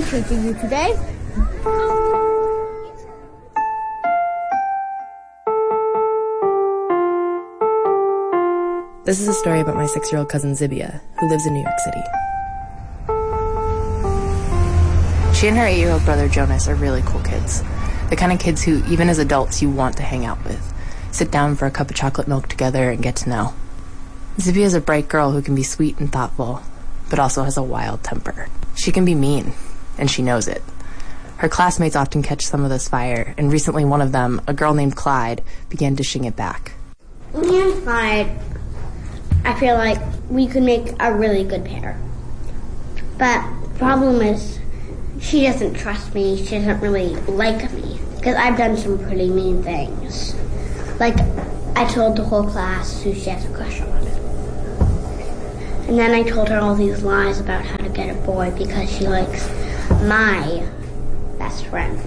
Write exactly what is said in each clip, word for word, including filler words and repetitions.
teaching you today. This is a story about my six-year-old cousin Zibia, who lives in New York City. She and her eight-year-old brother Jonas are really cool kids. The kind of kids who, even as adults, you want to hang out with. Sit down for a cup of chocolate milk together and get to know. Zibia is a bright girl who can be sweet and thoughtful, but also has a wild temper. She can be mean, and she knows it. Her classmates often catch some of this fire, and recently one of them, a girl named Clyde, began dishing it back. Me and Clyde, I feel like we could make a really good pair. But the problem is, she doesn't trust me. She doesn't really like me, because I've done some pretty mean things. Like, I told the whole class who she has a crush on. And then I told her all these lies about how to get a boy because she likes my best friend.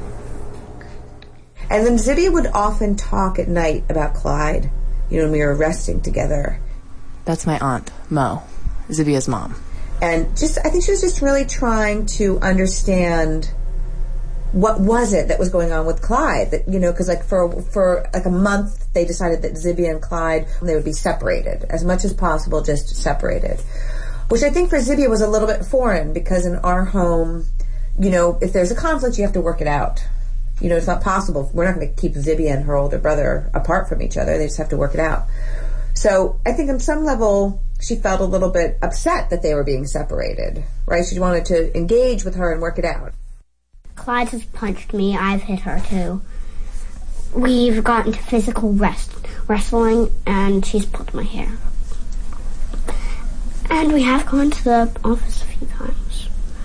And then Zibia would often talk at night about Clyde, you know, when we were resting together. That's my aunt, Mo, Zibia's mom. And just, I think she was just really trying to understand what was it that was going on with Clyde. That, you know, because like for for like a month, they decided that Zibia and Clyde, they would be separated as much as possible, just separated. Which I think for Zibia was a little bit foreign, because in our home, you know, if there's a conflict, you have to work it out. You know, it's not possible. We're not going to keep Zibia and her older brother apart from each other. They just have to work it out. So I think on some level, she felt a little bit upset that they were being separated, right? She wanted to engage with her and work it out. Clyde has punched me. I've hit her, too. We've gotten to physical rest, wrestling, and she's pulled my hair. And we have gone to the office a few times.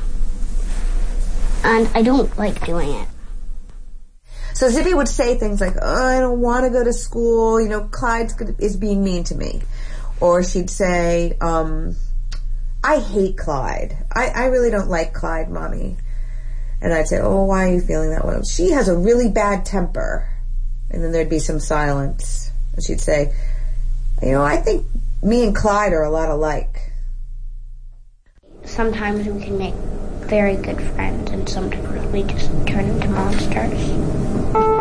And I don't like doing it. So Zibia would say things like, oh, I don't want to go to school, you know, Clyde is being mean to me. Or she'd say, um, I hate Clyde. I, I really don't like Clyde, Mommy. And I'd say, oh, why are you feeling that way? She has a really bad temper. And then there'd be some silence. And she'd say, you know, I think me and Clyde are a lot alike. Sometimes we can make very good friends, and sometimes we just turn into monsters.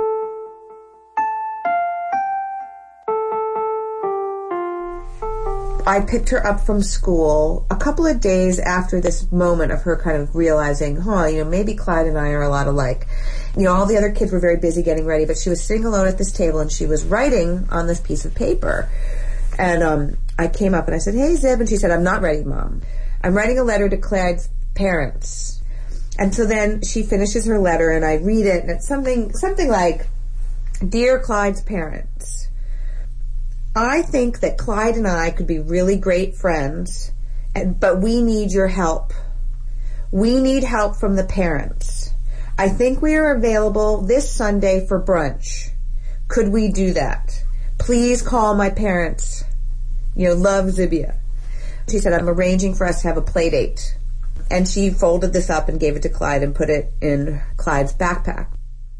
I picked her up from school a couple of days after this moment of her kind of realizing, huh, you know, maybe Clyde and I are a lot alike. You know, all the other kids were very busy getting ready, but she was sitting alone at this table and she was writing on this piece of paper. And um, I came up and I said, hey, Zib, and she said, I'm not ready, Mom. I'm writing a letter to Clyde's parents. And so then she finishes her letter and I read it, and it's something, something like, Dear Clyde's parents, I think that Clyde and I could be really great friends, and, but we need your help. We need help from the parents. I think we are available this Sunday for brunch. Could we do that? Please call my parents. You know, love, Zibia. She said, I'm arranging for us to have a play date. And she folded this up and gave it to Clyde and put it in Clyde's backpack.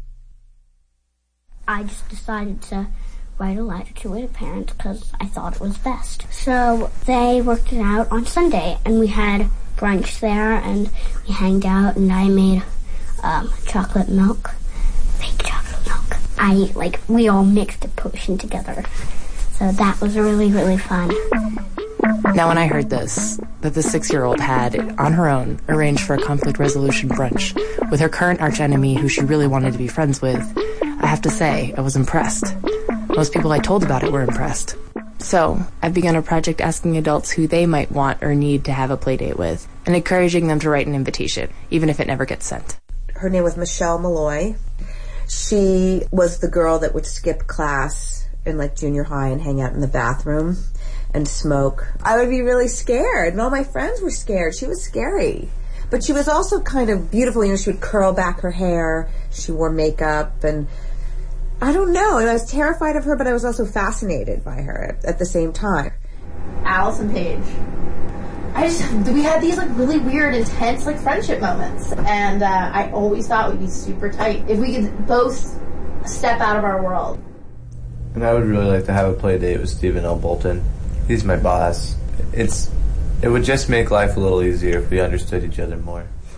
I just decided to write a letter to their parents because I thought it was best. So they worked it out on Sunday, and we had brunch there, and we hanged out, and I made um, chocolate milk, fake chocolate milk. I, like, we all mixed a potion together. So that was really, really fun. Now when I heard this, that the six-year-old had, on her own, arranged for a conflict resolution brunch with her current archenemy who she really wanted to be friends with, I have to say, I was impressed. Most people I told about it were impressed. So, I've begun a project asking adults who they might want or need to have a play date with, and encouraging them to write an invitation, even if it never gets sent. Her name was Michelle Malloy. She was the girl that would skip class in like junior high and hang out in the bathroom and smoke. I would be really scared, and all my friends were scared. She was scary. But she was also kind of beautiful. You know, she would curl back her hair. She wore makeup, and I don't know. I was terrified of her, but I was also fascinated by her at, at the same time. Allison Page. I just, we had these like really weird, intense like friendship moments, and uh, I always thought we'd be super tight if we could both step out of our world. And I would really like to have a play date with Stephen L. Bolton. He's my boss. It's, it would just make life a little easier if we understood each other more.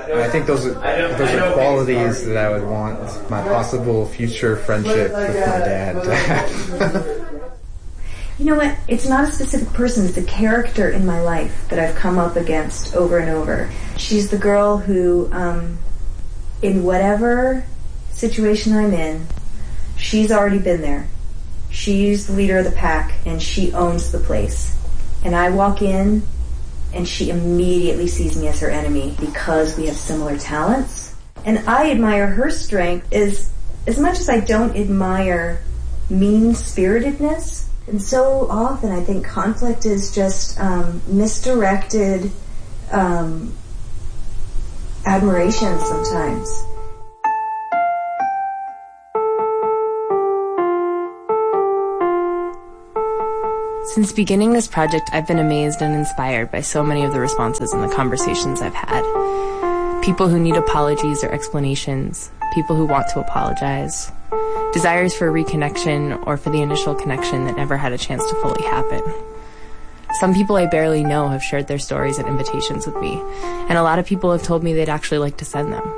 I think those are, those are qualities that I would want my possible future friendship with my dad to have. You know what? It's not a specific person. It's a character in my life that I've come up against over and over. She's the girl who, um, in whatever situation I'm in, she's already been there. She's the leader of the pack, and she owns the place. And I walk in, and she immediately sees me as her enemy because we have similar talents. And I admire her strength as, as much as I don't admire mean-spiritedness. And so often I think conflict is just um, misdirected um, admiration sometimes. Since beginning this project, I've been amazed and inspired by so many of the responses and the conversations I've had. People who need apologies or explanations, people who want to apologize, desires for a reconnection or for the initial connection that never had a chance to fully happen. Some people I barely know have shared their stories and invitations with me, and a lot of people have told me they'd actually like to send them.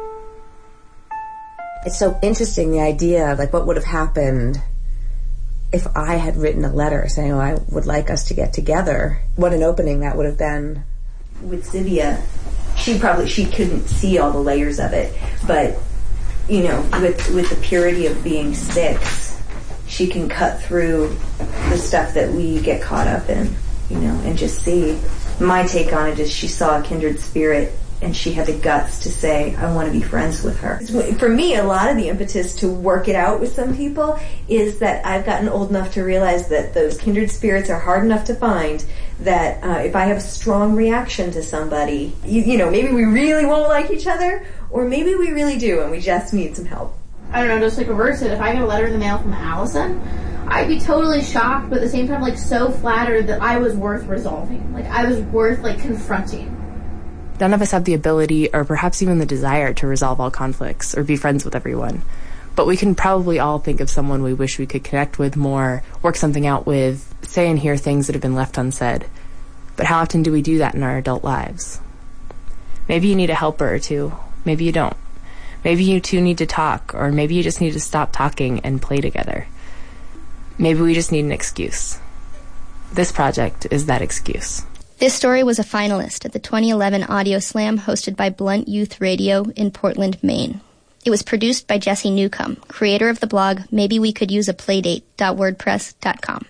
It's so interesting, the idea of like what would have happened if I had written a letter saying, oh, I would like us to get together. What an opening that would have been. With Zivia, she probably, she couldn't see all the layers of it, but, you know, with, with the purity of being six, she can cut through the stuff that we get caught up in, you know, and just see. My take on it is she saw a kindred spirit and she had the guts to say, I want to be friends with her. For me, a lot of the impetus to work it out with some people is that I've gotten old enough to realize that those kindred spirits are hard enough to find, that uh, if I have a strong reaction to somebody, you, you know, maybe we really won't like each other, or maybe we really do and we just need some help. I don't know, just like reverse it. If I get a letter in the mail from Allison, I'd be totally shocked, but at the same time, like, so flattered that I was worth resolving. Like, I was worth, like, confronting. None of us have the ability or perhaps even the desire to resolve all conflicts or be friends with everyone. But we can probably all think of someone we wish we could connect with more, work something out with, say and hear things that have been left unsaid. But how often do we do that in our adult lives? Maybe you need a helper or two. Maybe you don't. Maybe you two need to talk, or maybe you just need to stop talking and play together. Maybe we just need an excuse. This project is that excuse. This story was a finalist at the twenty eleven Audio Slam hosted by Blunt Youth Radio in Portland, Maine. It was produced by Jesse Newcomb, creator of the blog maybe we could use a playdate dot wordpress dot com.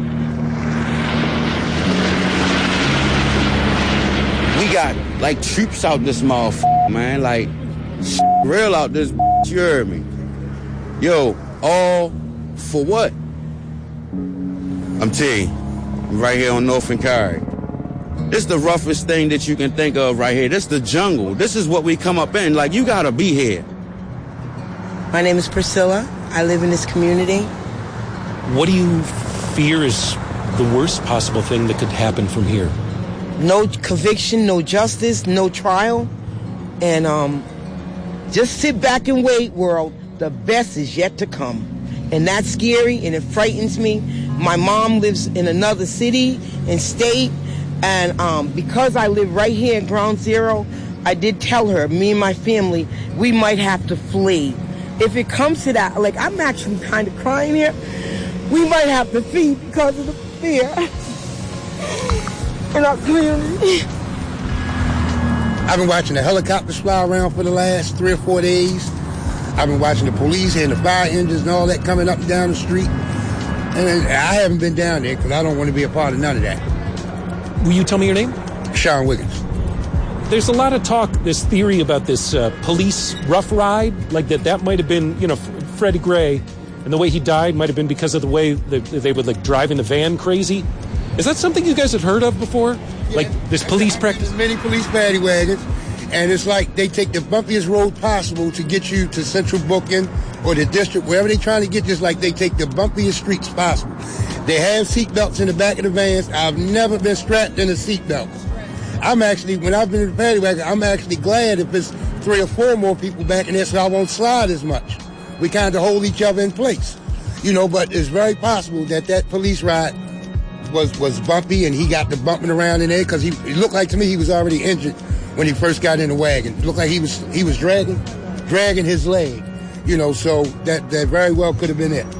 We got, like, troops out this motherfucker, man. Like, real out this, you heard me. Yo, all for what? I'm telling you, right here on North and Carey. This is the roughest thing that you can think of right here. This is the jungle. This is what we come up in. Like, you gotta be here. My name is Priscilla. I live in this community. What do you fear is the worst possible thing that could happen from here? No conviction, no justice, no trial. And um, just sit back and wait, world. The best is yet to come. And that's scary, and it frightens me. My mom lives in another city and state. And um, because I live right here in Ground Zero, I did tell her, me and my family, we might have to flee. If it comes to that, like, I'm actually kind of crying here. We might have to flee because of the fear in our community. I've been watching the helicopters fly around for the last three or four days. I've been watching the police and the fire engines and all that coming up and down the street. And I haven't been down there because I don't want to be a part of none of that. Will you tell me your name? Sean Wiggins. There's a lot of talk, this theory about this uh, police rough ride, like that that might have been, you know, Freddie Gray, and the way he died might have been because of the way they, they would, like, drive in the van crazy. Is that something you guys had heard of before? Yeah, like this police practice? There's many police paddy wagons, and it's like they take the bumpiest road possible to get you to Central Booking or the district, wherever they're trying to get you. It's like they take the bumpiest streets possible. They have seatbelts in the back of the vans. I've never been strapped in a seatbelt. I'm actually, when I've been in the paddy wagon, I'm actually glad if it's three or four more people back in there so I won't slide as much. We kind of hold each other in place. You know, but it's very possible that that police ride was, was bumpy and he got the bumping around in there because he it looked like to me he was already injured when he first got in the wagon. It looked like he was he was dragging dragging his leg, you know. So that that very well could have been it.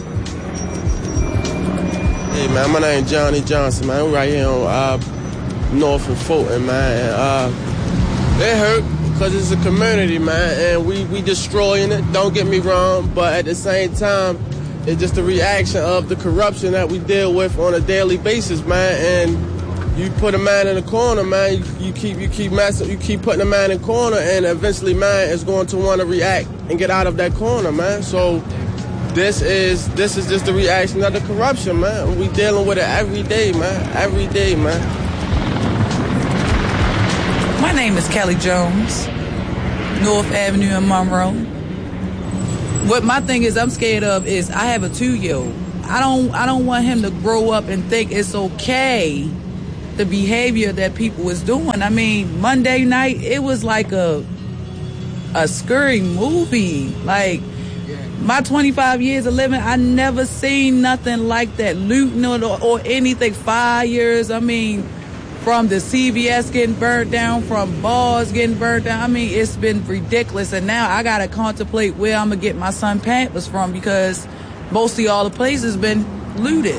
Hey man, my name is Johnny Johnson, man. We're right here on uh, North and Fulton, man. And, uh, it hurt because it's a community, man, and we we destroying it. Don't get me wrong, but at the same time, it's just a reaction of the corruption that we deal with on a daily basis, man. And you put a man in a corner, man. You, you keep you keep messing, you keep putting a man in a corner, and eventually, man, is going to want to react and get out of that corner, man. So this is this is just the reaction of the corruption, man. We dealing with it every day, man. Every day, man. My name is Kelly Jones, North Avenue in Monroe. What my thing is I'm scared of is I have a two-year-old. I don't I don't want him to grow up and think it's okay, the behavior that people was doing. I mean, Monday night, it was like a a scary movie. Like, my twenty-five years of living, I never seen nothing like that. Looting or, or anything. Fires, I mean, from the C V S getting burnt down, from bars getting burnt down. I mean, it's been ridiculous. And now I got to contemplate where I'm going to get my son Pampers from because mostly all the places been looted.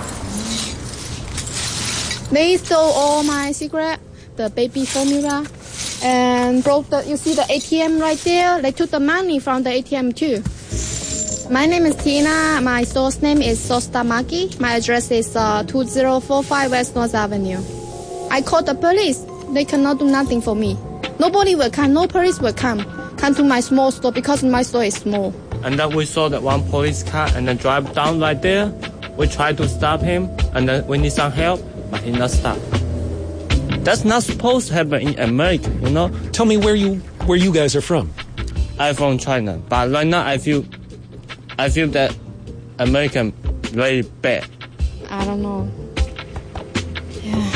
They stole all my cigarette, the baby formula, and broke the, you see the A T M right there? They took the money from the A T M too. My name is Tina. My store's name is Sosta Maki. My address is uh, two zero four five West North Avenue. I called the police. They cannot do nothing for me. Nobody will come. No police will come. Come to my small store because my store is small. And then we saw that one police car and then drive down right there. We tried to stop him and then we need some help, but he not stop. That's not supposed to happen in America, you know? Tell me where you where you guys are from. I'm from China, but right now I feel I feel that American very bad. I don't know. Yeah.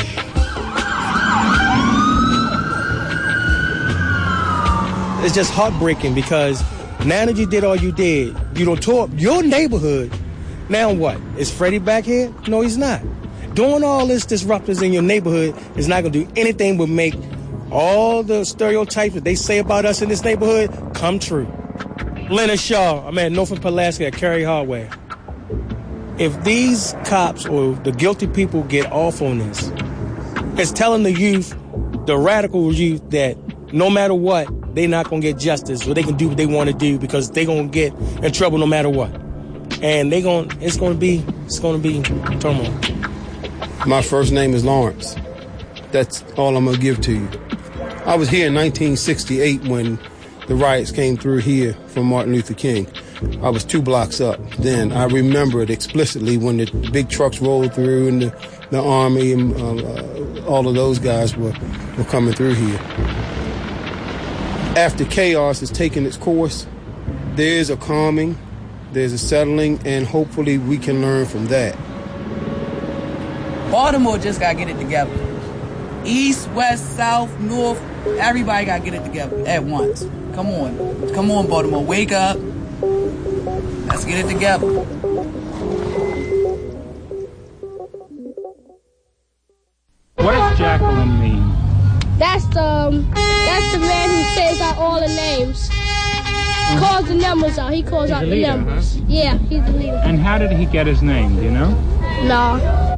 It's just heartbreaking because now that you did all you did, you don't tore up your neighborhood. Now what? Is Freddie back here? No, he's not. Doing all this disruptors in your neighborhood is not going to do anything but make all the stereotypes that they say about us in this neighborhood come true. Leonard Shaw, I'm at Norfolk Pulaski at Cary Hardware. If these cops or the guilty people get off on this, it's telling the youth, the radical youth, that no matter what, they're not going to get justice or they can do what they want to do because they're going to get in trouble no matter what. And they going it's going to be it's going to be turmoil. My first name is Lawrence. That's all I'm going to give to you. I was here in nineteen sixty-eight when the riots came through here from Martin Luther King. I was two blocks up then. I remember it explicitly when the big trucks rolled through and the, the Army and uh, all of those guys were, were coming through here. After chaos has taken its course, there's a calming, there's a settling, and hopefully we can learn from that. Baltimore just got to get it together. East, west, south, north, everybody got to get it together at once. Come on. Come on, Baltimore. Wake up. Let's get it together. What does Jacqueline mean? That's the, um, that's the man who says out all the names. Mm-hmm. Calls the numbers out. He calls he's out the, the leader, numbers. Huh? Yeah, he's the leader. And how did he get his name, do you know? No.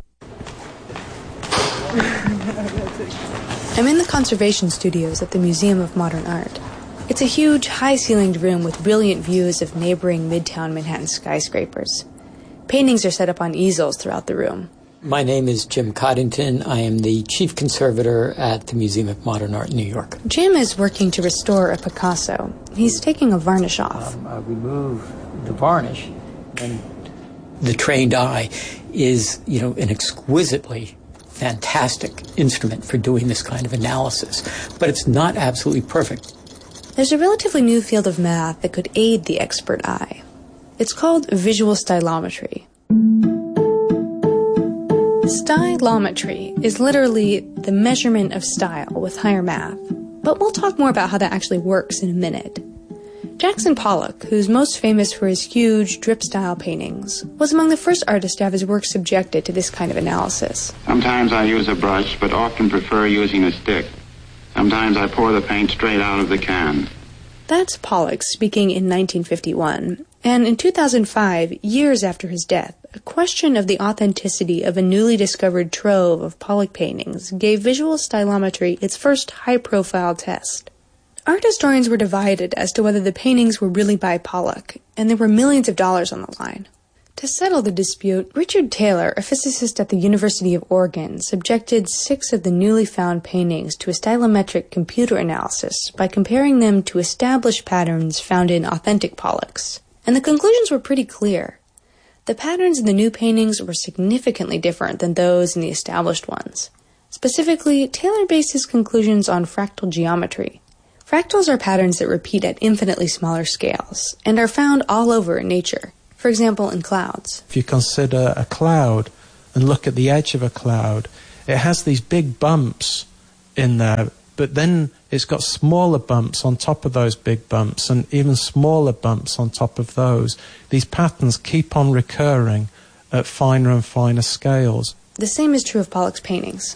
I'm in the conservation studios at the Museum of Modern Art. It's a huge, high-ceilinged room with brilliant views of neighboring Midtown Manhattan skyscrapers. Paintings are set up on easels throughout the room. My name is Jim Coddington. I am the chief conservator at the Museum of Modern Art in New York. Jim is working to restore a Picasso. He's taking a varnish off. Um, I remove the varnish, and the trained eye is, you know, an exquisitely fantastic instrument for doing this kind of analysis, but it's not absolutely perfect. There's a relatively new field of math that could aid the expert eye. It's called visual stylometry. Stylometry is literally the measurement of style with higher math, but we'll talk more about how that actually works in a minute. Jackson Pollock, who's most famous for his huge drip-style paintings, was among the first artists to have his work subjected to this kind of analysis. Sometimes I use a brush, but often prefer using a stick. Sometimes I pour the paint straight out of the can. That's Pollock speaking in nineteen fifty-one. And in two thousand five, years after his death, a question of the authenticity of a newly discovered trove of Pollock paintings gave visual stylometry its first high-profile test. Art historians were divided as to whether the paintings were really by Pollock, and there were millions of dollars on the line. To settle the dispute, Richard Taylor, a physicist at the University of Oregon, subjected six of the newly found paintings to a stylometric computer analysis by comparing them to established patterns found in authentic Pollocks. And the conclusions were pretty clear. The patterns in the new paintings were significantly different than those in the established ones. Specifically, Taylor based his conclusions on fractal geometry. Fractals are patterns that repeat at infinitely smaller scales, and are found all over in nature. For example, in clouds. If you consider a cloud and look at the edge of a cloud, it has these big bumps in there, but then it's got smaller bumps on top of those big bumps and even smaller bumps on top of those. These patterns keep on recurring at finer and finer scales. The same is true of Pollock's paintings.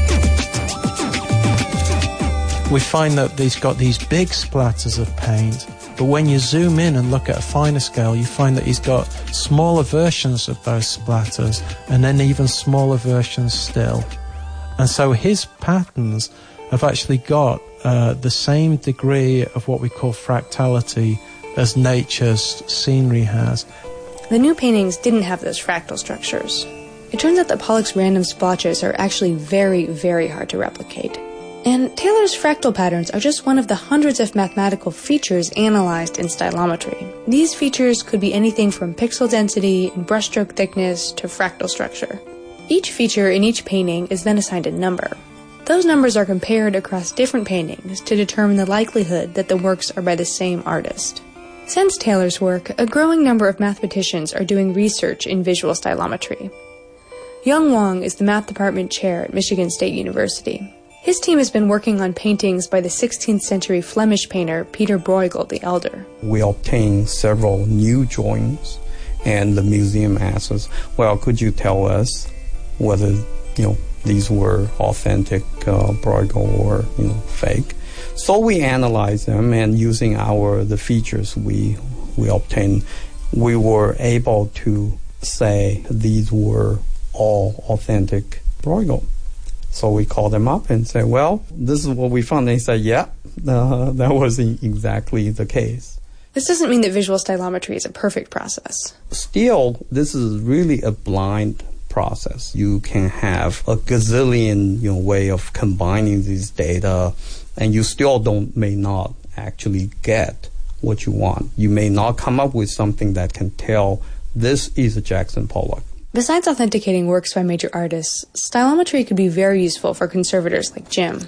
We find that he's got these big splatters of paint, but when you zoom in and look at a finer scale, you find that he's got smaller versions of those splatters, and then even smaller versions still. And so his patterns have actually got uh, the same degree of what we call fractality as nature's scenery has. The new paintings didn't have those fractal structures. It turns out that Pollock's random splotches are actually very, very hard to replicate. And Taylor's fractal patterns are just one of the hundreds of mathematical features analyzed in stylometry. These features could be anything from pixel density and brushstroke thickness to fractal structure. Each feature in each painting is then assigned a number. Those numbers are compared across different paintings to determine the likelihood that the works are by the same artist. Since Taylor's work, a growing number of mathematicians are doing research in visual stylometry. Young Wong is the math department chair at Michigan State University. His team has been working on paintings by the sixteenth century Flemish painter Peter Bruegel the Elder. We obtained several new drawings, and the museum asked us, well, could you tell us whether, you know, these were authentic uh, Bruegel or, you know, fake? So we analyzed them, and using our the features we we obtained, we were able to say these were all authentic Bruegel. So we called them up and said, well, this is what we found. They said, yeah, uh, that was exactly the case. This doesn't mean that visual stylometry is a perfect process. Still, this is really a blind process. You can have a gazillion, you know, way of combining these data, and you still don't may not actually get what you want. You may not come up with something that can tell this is a Jackson Pollock. Besides authenticating works by major artists, stylometry could be very useful for conservators like Jim.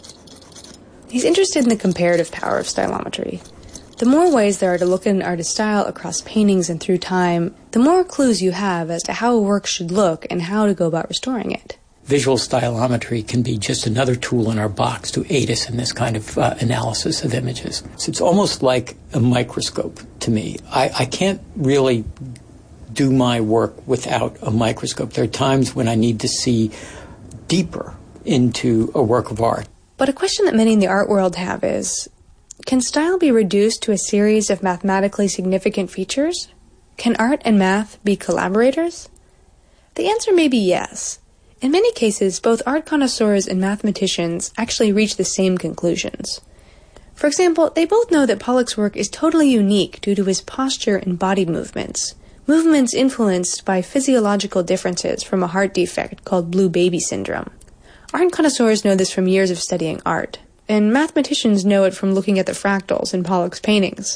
He's interested in the comparative power of stylometry. The more ways there are to look at an artist's style across paintings and through time, the more clues you have as to how a work should look and how to go about restoring it. Visual stylometry can be just another tool in our box to aid us in this kind of uh, analysis of images. So it's almost like a microscope to me. I, I can't really do my work without a microscope. There are times when I need to see deeper into a work of art. But a question that many in the art world have is, can style be reduced to a series of mathematically significant features? Can art and math be collaborators? The answer may be yes. In many cases, both art connoisseurs and mathematicians actually reach the same conclusions. For example, they both know that Pollock's work is totally unique due to his posture and body movements. Movements influenced by physiological differences from a heart defect called blue baby syndrome. Art connoisseurs know this from years of studying art, and mathematicians know it from looking at the fractals in Pollock's paintings.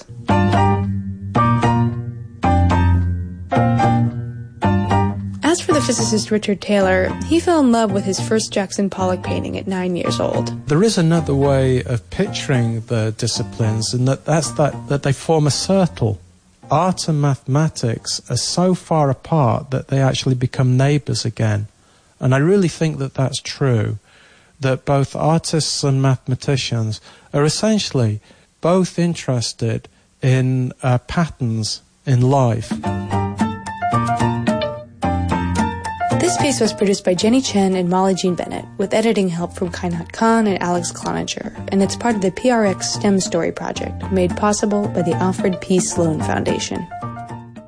As for the physicist Richard Taylor, he fell in love with his first Jackson Pollock painting at nine years old. There is another way of picturing the disciplines, and that, that's that, that they form a circle. Art and mathematics are so far apart that they actually become neighbours again. And I really think that that's true, that both artists and mathematicians are essentially both interested in uh, patterns in life. This piece was produced by Jenny Chen and Molly Jean Bennett, with editing help from Kainat Khan and Alex Cloninger, and it's part of the P R X STEM Story Project, made possible by the Alfred P. Sloan Foundation.